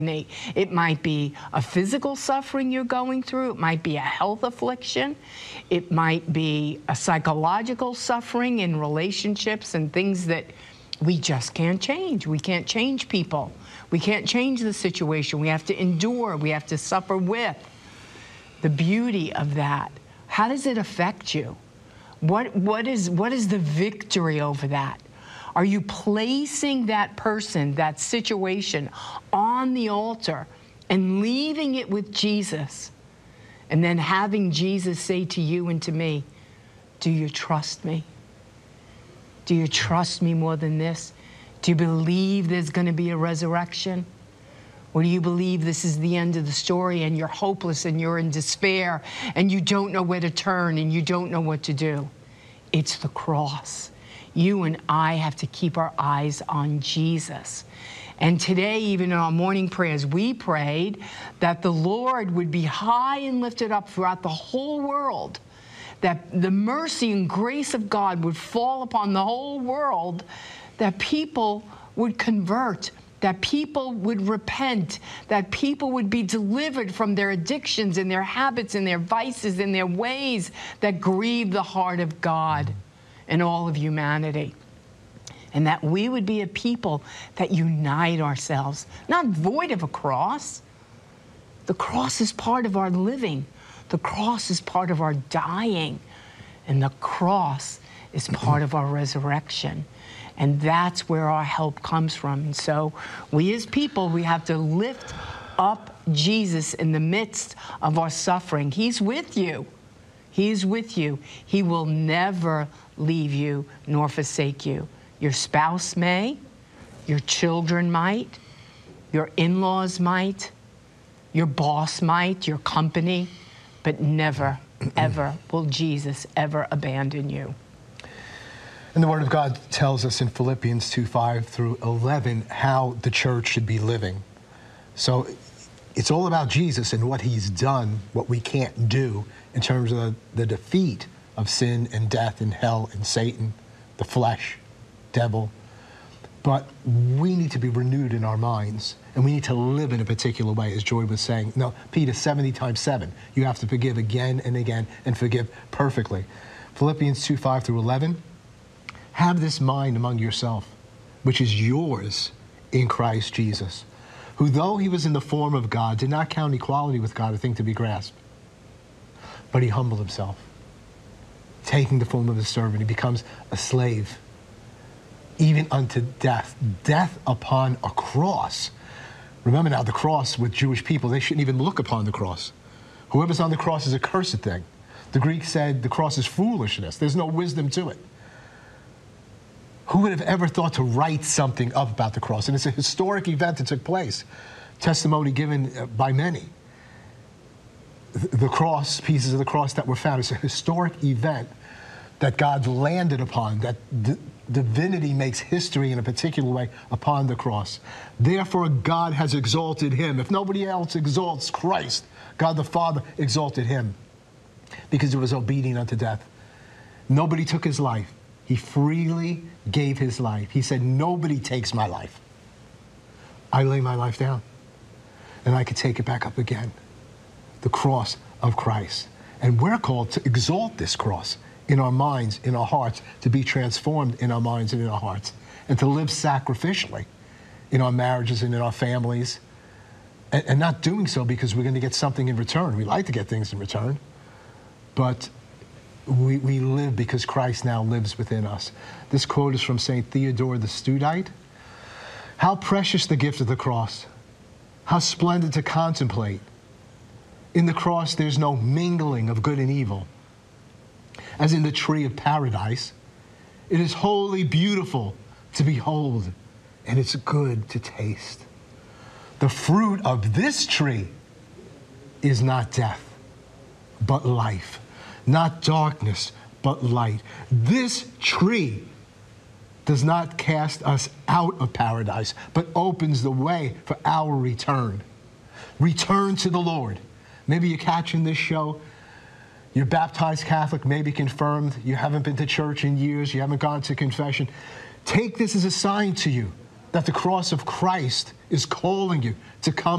It might be a physical suffering you're going through. It might be a health affliction. It might be a psychological suffering in relationships and things that we just can't change. We can't change people. We can't change the situation. We have to endure. We have to suffer with. The beauty of that, how does it affect you? What is the victory over that? Are you placing that person, that situation on the altar and leaving it with Jesus and then having Jesus say to you and to me, do you trust me? Do you trust me more than this? Do you believe there's going to be a resurrection? Or do you believe this is the end of the story and you're hopeless and you're in despair and you don't know where to turn and you don't know what to do? It's the cross. You and I have to keep our eyes on Jesus. And today, even in our morning prayers, we prayed that the Lord would be high and lifted up throughout the whole world, that the mercy and grace of God would fall upon the whole world, that people would convert, that people would repent, that people would be delivered from their addictions and their habits and their vices and their ways that grieve the heart of God and all of humanity. And that we would be a people that unite ourselves, not void of a cross. The cross is part of our living. The cross is part of our dying. And the cross is part of our resurrection. And that's where our help comes from. And so we as people, we have to lift up Jesus in the midst of our suffering. He's with you. He's with you. He will never leave you nor forsake you. Your spouse may, your children might, your in-laws might, your boss might, your company, but never, ever will Jesus ever abandon you. And the Word of God tells us in Philippians 2:5 through 11 how the church should be living. So it's all about Jesus and what he's done, what we can't do in terms of the defeat of sin and death and hell and Satan, the flesh, devil. But we need to be renewed in our minds, and we need to live in a particular way, as Joy was saying. No, Peter, 70 times 7. You have to forgive again and again and forgive perfectly. Philippians 2:5 through 11. Have this mind among yourself, which is yours in Christ Jesus, who though he was in the form of God, did not count equality with God a thing to be grasped, but he humbled himself, taking the form of a servant. He becomes a slave, even unto death, death upon a cross. Remember now, the cross with Jewish people, they shouldn't even look upon the cross. Whoever's on the cross is a cursed thing. The Greek said the cross is foolishness. There's no wisdom to it. Who would have ever thought to write something up about the cross? And it's a historic event that took place, testimony given by many. The cross, pieces of the cross that were found, it's a historic event that God landed upon, that divinity makes history in a particular way upon the cross. Therefore, God has exalted him. If nobody else exalts Christ, God the Father exalted him because he was obedient unto death. Nobody took his life. He freely gave his life. He said, nobody takes my life. I lay my life down, and I could take it back up again. The cross of Christ. And we're called to exalt this cross in our minds, in our hearts, to be transformed in our minds and in our hearts, and to live sacrificially in our marriages and in our families, and not doing so because we're going to get something in return. We like to get things in return, but we live because Christ now lives within us. This quote is from St. Theodore the Studite. How precious the gift of the cross. How splendid to contemplate. In the cross, there's no mingling of good and evil. As in the tree of paradise, it is wholly beautiful to behold, and it's good to taste. The fruit of this tree is not death, but life. Not darkness, but light. This tree does not cast us out of paradise, but opens the way for our return. Return to the Lord. Maybe you're catching this show. You're baptized Catholic, maybe confirmed. You haven't been to church in years. You haven't gone to confession. Take this as a sign to you that the cross of Christ is calling you to come